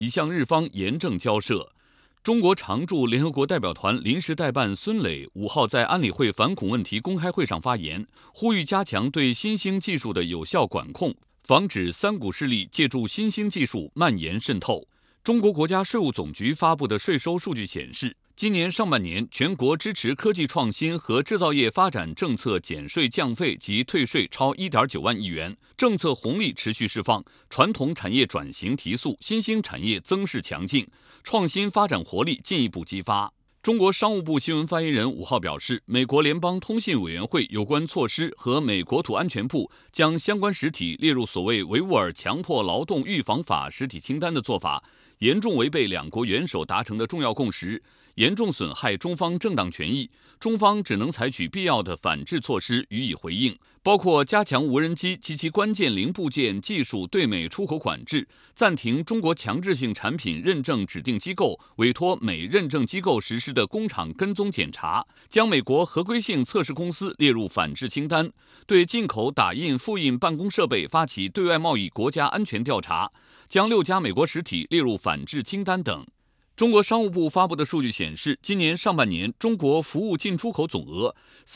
已向日方严正交涉。中国常驻联合国代表团临时代办孙磊5号在安理会反恐问题公开会上发言，呼吁加强对新兴技术的有效管控，防止三股势力借助新兴技术蔓延渗透。中国国家税务总局发布的税收数据显示，今年上半年全国支持科技创新和制造业发展政策减税降费及退税超 1.9 万亿元，政策红利持续释放，传统产业转型提速，新兴产业增势强劲，创新发展活力进一步激发。中国商务部新闻发言人5号表示，美国联邦通信委员会有关措施和美国土安全部将相关实体列入所谓维吾尔强迫劳动预防法实体清单的做法，严重违背两国元首达成的重要共识，严重损害中方正当权益，中方只能采取必要的反制措施予以回应，包括加强无人机及其关键零部件技术对美出口管制，暂停中国强制性产品认证指定机构委托美认证机构实施的工厂跟踪检查，将美国合规性测试公司列入反制清单，对进口打印复印办公设备发起对外贸易国家安全调查，将6家美国实体列入反制清单等。中国商务部发布的数据显示，今年上半年中国服务进出口总额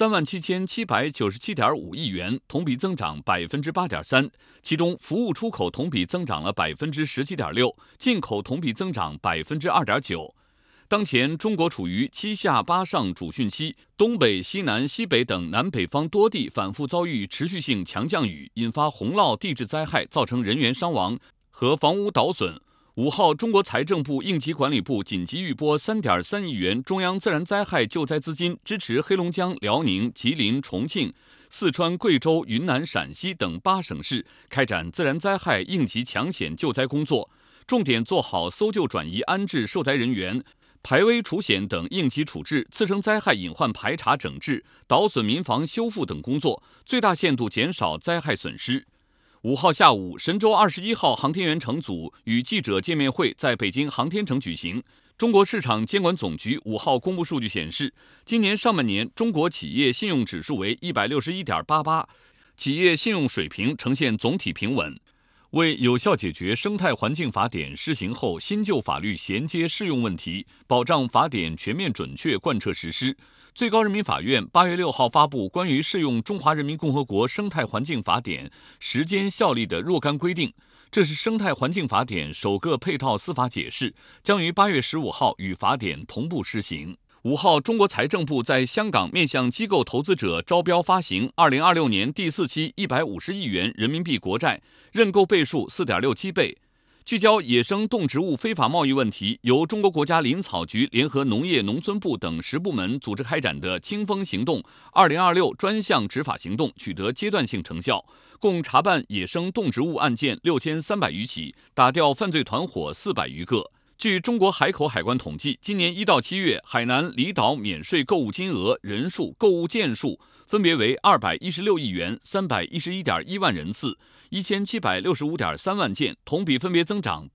37797.5亿元，同比增长 8.3%， 其中服务出口同比增长了 17.6%， 进口同比增长 2.9%。当前中国处于7下8上主汛期，东北、西南、西北等南北方多地反复遭遇持续性强降雨，引发洪涝地质灾害，造成人员伤亡和房屋倒损。5号，中国财政部应急管理部紧急预拨3.3亿元中央自然灾害救灾资金，支持黑龙江、辽宁、吉林、重庆、四川、贵州、云南、陕西等8省市开展自然灾害应急抢险救灾工作，重点做好搜救转移安置受灾人员、排危除险等应急处置、次生灾害隐患排查整治、倒损民房修复等工作，最大限度减少灾害损失。5号下午，神舟21号航天员乘组与记者见面会在北京航天城举行。中国市场监管总局5号公布数据显示，今年上半年中国企业信用指数为 161.88， 企业信用水平呈现总体平稳。为有效解决生态环境法典施行后新旧法律衔接适用问题，保障法典全面准确贯彻实施，最高人民法院8月6号发布关于适用《中华人民共和国生态环境法典》时间效力的若干规定，这是生态环境法典首个配套司法解释，将于8月15号与法典同步施行。5号，中国财政部在香港面向机构投资者招标发行2026年第4期150亿元人民币国债，认购倍数 4.67 倍。聚焦野生动植物非法贸易问题，由中国国家林草局联合农业农村部等10部门组织开展的清风行动2026专项执法行动取得阶段性成效，共查办野生动植物案件6300余起，打掉犯罪团伙400余个。据中国海口海关统计，今年1到7月，海南离岛免税购物金额、人数、购物件数分别为216亿元、311.1万人次、1765.3万件，同比分别增长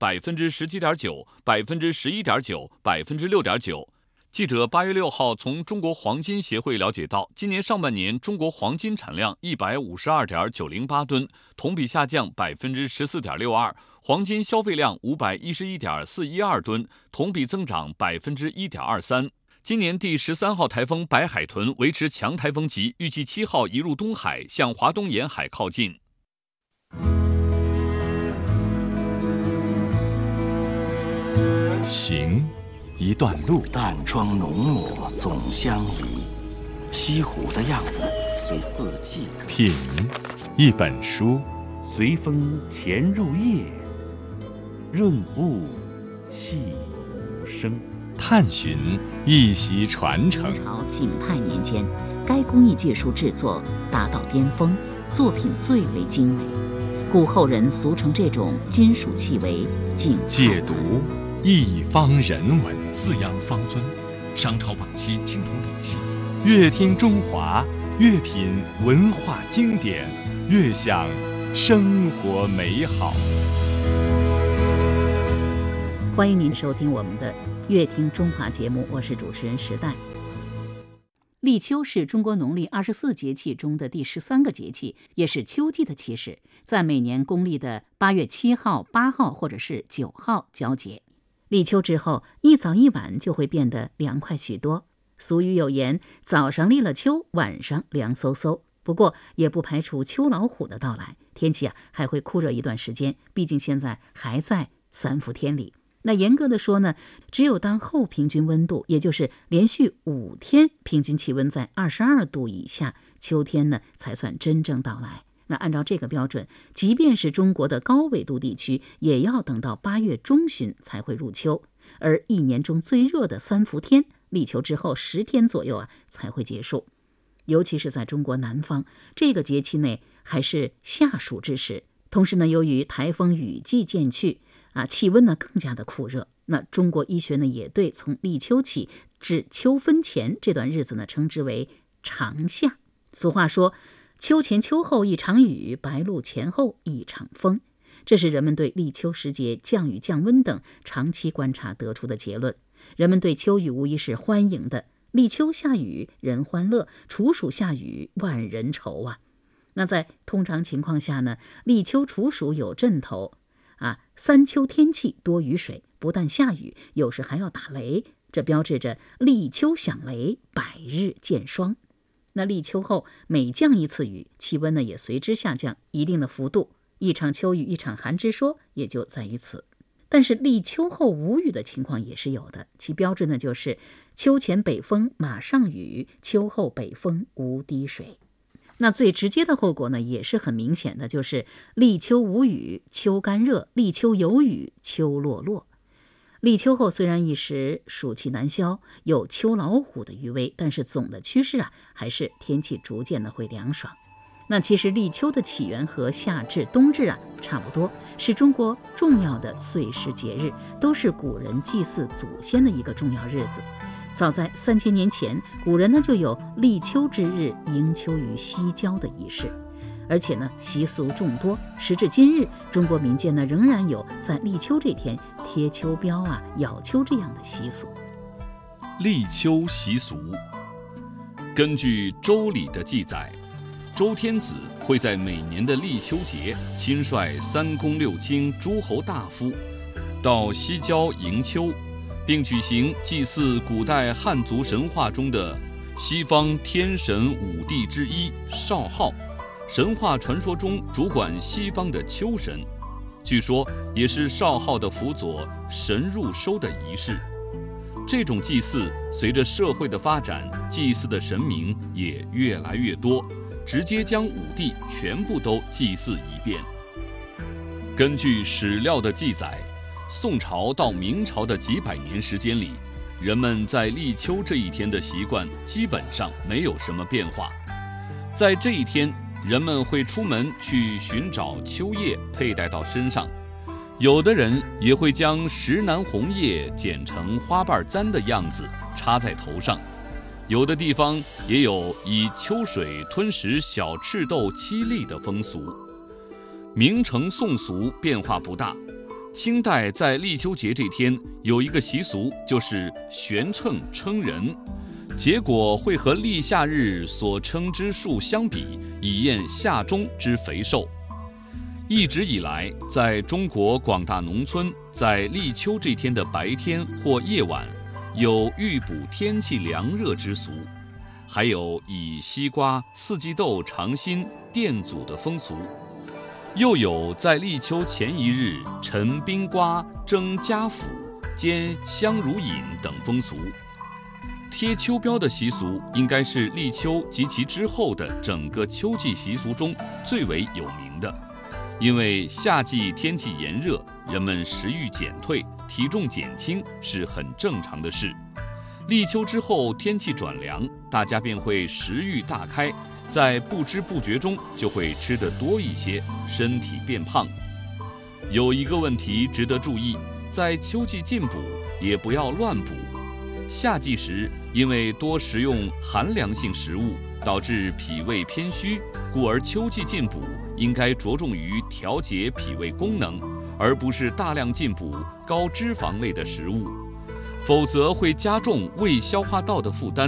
17.9%、11.9%、6.9%。记者8月6号从中国黄金协会了解到，今年上半年中国黄金产量152.908吨，同比下降 14.62%， 黄金消费量511.412吨，同比增长 1.23%。今年第13号台风白海豚维持强台风级，预计7号移入东海，向华东沿海靠近。 行一段路， 淡妆浓抹总相宜，西湖的样子随四季更品一本书， 随风潜入夜，润物细无声。 探寻一席传承。 明朝景泰年间，该工艺技术制作达到巅峰，作品最为精美，故后人俗称这种金属器为景泰。 解读一方人文， 四羊方尊，商朝晚期青铜礼器。 越听中华，越品文化经典，越享生活美好。 欢迎您收听我们的《乐听中华》节目，我是主持人时代。 立秋是中国农历24节气中的第13个节气，也是秋季的起始，在每年公历的8月7号、8号或者是9号交节。立秋之后，一早一晚就会变得凉快许多。俗语有言，早上立了秋，晚上凉飕飕。不过也不排除秋老虎的到来，天气还会酷热一段时间，毕竟现在还在3伏天里。那严格的说呢，只有当后平均温度，也就是连续5天平均气温在22度以下，秋天呢才算真正到来。那按照这个标准，即便是中国的高纬度地区，也要等到8月中旬才会入秋，而一年中最热的3伏天，立秋之后10天左右才会结束。尤其是在中国南方，这个节气内还是夏暑之时，同时呢，由于台风雨季渐去，气温呢更加的酷热。那中国医学呢也对从立秋起至秋分前这段日子呢称之为长夏。俗话说，秋前秋后一场雨，白露前后一场风。这是人们对立秋时节降雨降温等长期观察得出的结论。人们对秋雨无疑是欢迎的，立秋下雨人欢乐，处暑下雨万人愁啊。那在通常情况下呢，立秋处暑有阵头三秋天气多雨水，不但下雨，有时还要打雷，这标志着立秋响雷，百日见霜。那立秋后每降一次雨，气温呢也随之下降一定的幅度，一场秋雨一场寒之说也就在于此。但是立秋后无雨的情况也是有的，其标志呢就是秋前北风马上雨，秋后北风无滴水。那最直接的后果呢也是很明显的，就是立秋无雨，秋干热；立秋有雨，秋落落。立秋后虽然一时暑气难消，有秋老虎的余威，但是总的趋势还是天气逐渐的会凉爽。那其实立秋的起源和夏至、冬至差不多，是中国重要的岁时节日，都是古人祭祀祖先的一个重要日子。早在3000年前，古人呢就有立秋之日迎秋于西郊的仪式，而且呢习俗众多。时至今日，中国民间呢仍然有在立秋这天贴秋膘咬秋这样的习俗。 立秋习俗，根据《周礼》的记载，周天子会在每年的立秋节亲率3公6卿诸侯大夫到西郊迎秋，并举行祭祀古代汉族神话中的西方天神5帝之一少昊，神话传说中主管西方的秋神，据说也是少昊的辅佐神入收的仪式。这种祭祀随着社会的发展，祭祀的神明也越来越多，直接将5帝全部都祭祀一遍。根据史料的记载，宋朝到明朝的几百年时间里，人们在立秋这一天的习惯基本上没有什么变化。在这一天，人们会出门去寻找秋叶佩戴到身上，有的人也会将石楠红叶剪成花瓣簪的样子插在头上，有的地方也有以秋水吞食小赤豆7粒的风俗。明承宋俗变化不大。清代在立秋节这天有一个习俗，就是悬秤称人，结果会和立夏日所称之数相比，以验夏中之肥瘦。一直以来，在中国广大农村，在立秋这天的白天或夜晚，有预卜天气凉热之俗，还有以西瓜、四季豆尝新奠祖的风俗。又有在立秋前一日陈冰瓜、蒸家腐、煎香如饮等风俗。贴秋膘的习俗应该是立秋及其之后的整个秋季习俗中最为有名的，因为夏季天气炎热，人们食欲减退，体重减轻是很正常的事。立秋之后天气转凉，大家便会食欲大开，在不知不觉中就会吃得多一些，身体变胖。有一个问题值得注意，在秋季进补也不要乱补。夏季时因为多食用寒凉性食物，导致脾胃偏虚，故而秋季进补应该着重于调节脾胃功能，而不是大量进补高脂肪类的食物，否则会加重胃消化道的负担，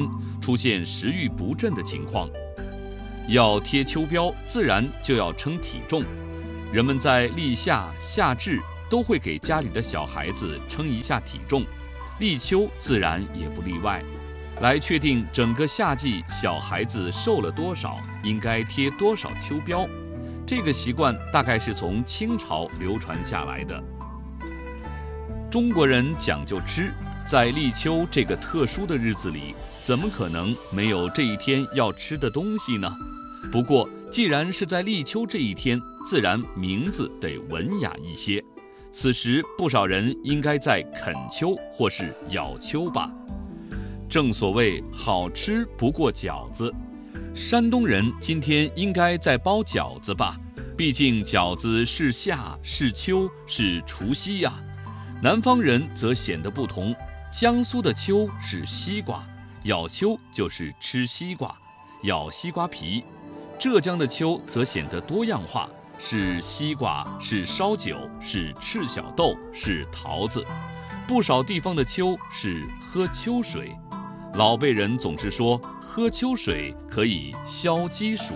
出现食欲不振的情况。要贴秋膘，自然就要称体重。人们在立夏、夏至都会给家里的小孩子称一下体重，立秋自然也不例外，来确定整个夏季小孩子瘦了多少，应该贴多少秋膘。这个习惯大概是从清朝流传下来的。中国人讲究吃，在立秋这个特殊的日子里，怎么可能没有这一天要吃的东西呢？不过，既然是在立秋这一天，自然名字得文雅一些。此时，不少人应该在啃秋或是咬秋吧。正所谓好吃不过饺子，山东人今天应该在包饺子吧？毕竟饺子是夏是秋是除夕呀。南方人则显得不同，江苏的秋是西瓜，咬秋就是吃西瓜，咬西瓜皮。浙江的秋则显得多样化，是西瓜，是烧酒，是赤小豆，是桃子。不少地方的秋是喝秋水，老辈人总是说喝秋水可以消积暑。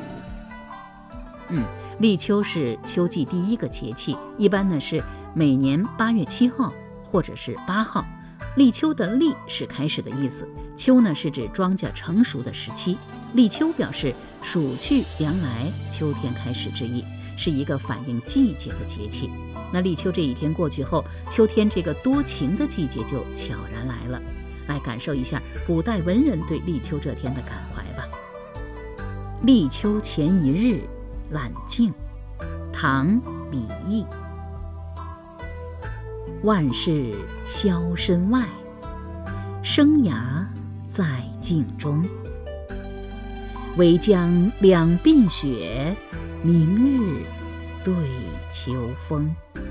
立秋是秋季第一个节气，一般呢是每年8月7号或者是8号。立秋的立是开始的意思，秋呢是指庄稼成熟的时期。立秋表示暑去凉来，秋天开始之意，是一个反映季节的节气。那立秋这一天过去后，秋天这个多情的季节就悄然来了。来感受一下古代文人对立秋这天的感怀吧。立秋前一日，揽镜，唐·李益。万事销身外，生涯在镜中。唯将两鬓雪，明日对秋风。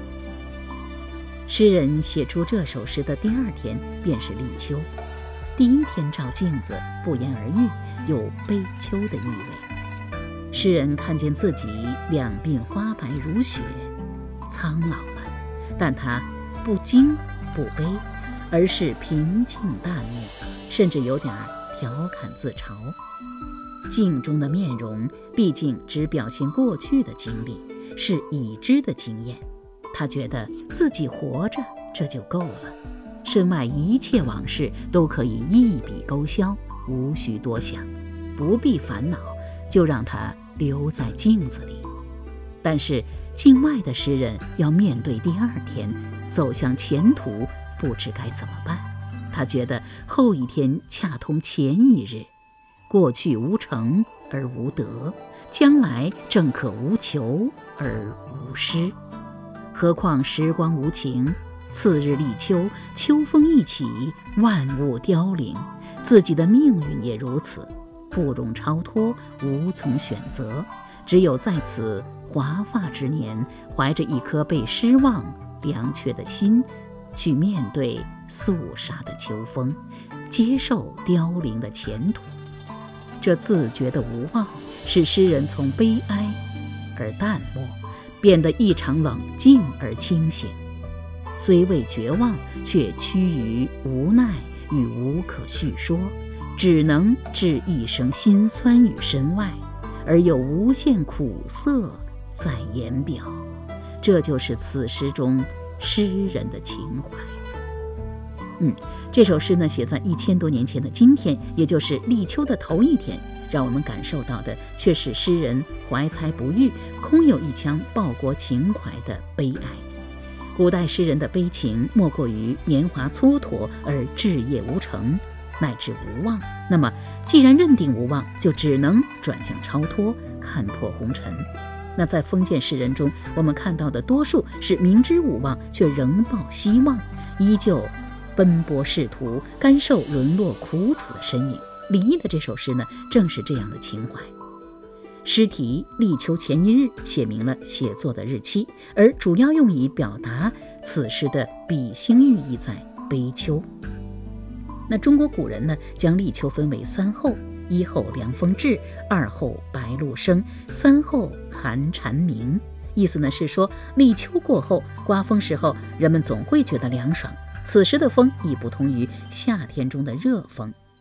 诗人写出这首诗的第二天便是立秋，第一天照镜子，不言而喻，有悲秋的意味。诗人看见自己两鬓花白如雪，苍老了，但他不惊不悲，而是平静淡漠，甚至有点调侃自嘲。镜中的面容毕竟只表现过去的经历，是已知的经验。他觉得自己活着这就够了，身外一切往事都可以一笔勾销，无需多想，不必烦恼，就让它留在镜子里。但是境外的诗人要面对第二天，走向前途，不知该怎么办。他觉得后一天恰同前一日，过去无成而无得，将来正可无求而无失。何况时光无情，次日立秋，秋风一起，万物凋零，自己的命运也如此，不容超脱，无从选择，只有在此华发之年，怀着一颗被失望凉却的心，去面对肃杀的秋风，接受凋零的前途。这自觉的无望，使诗人从悲哀而淡漠，变得异常冷静而清醒。虽未绝望，却趋于无奈与无可叙说，只能置一生辛酸于身外，而有无限苦涩在言表。这就是此诗中诗人的情怀。这首诗呢，写在1000多年前的今天，也就是立秋的头一天，让我们感受到的却是诗人怀才不遇，空有一腔报国情怀的悲哀。古代诗人的悲情莫过于年华蹉跎而志业无成，乃至无望。那么既然认定无望，就只能转向超脱，看破红尘。那在封建诗人中，我们看到的多数是明知无望，却仍抱希望，依旧奔波仕途，甘受沦落苦楚的身影。李益的这首诗呢，正是这样的情怀。诗题立秋前一日，写明了写作的日期，而主要用以表达此诗的比兴寓意在悲秋。那中国古人呢，将立秋分为3候：一候凉风至，二候白露生，三候寒蝉鸣。意思呢是说，立秋过后，刮风时候，人们总会觉得凉爽。此时的风已不同于夏天中的热风。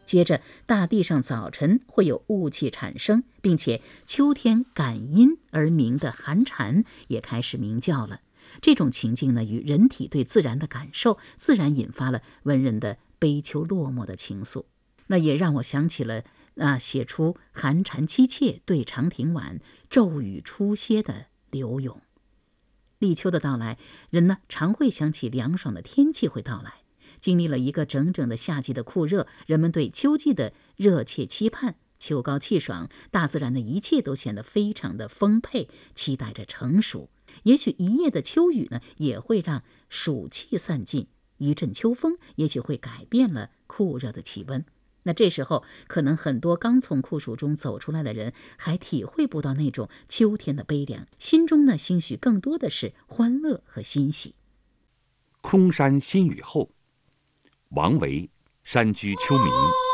接着，大地上早晨会有雾气产生，并且秋天感阴而鸣的寒蝉也开始鸣叫了。这种情境呢，与人体对自然的感受，自然引发了文人的悲秋落寞的情愫。那也让我想起了写出寒蝉凄切对长亭晚，骤雨初歇的柳永。立秋的到来，人呢常会想起凉爽的天气会到来。经历了一个整整的夏季的酷热，人们对秋季的热切期盼，秋高气爽，大自然的一切都显得非常的丰沛，期待着成熟。也许一夜的秋雨呢，也会让暑气散尽，一阵秋风也许会改变了酷热的气温。那这时候，可能很多刚从酷暑中走出来的人还体会不到那种秋天的悲凉，心中呢兴许更多的是欢乐和欣喜。 空山新雨后，王维，山居秋暝。